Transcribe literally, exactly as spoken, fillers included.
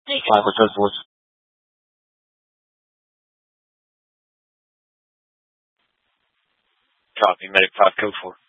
Five Hotel Force. Copy. Medic five, code four.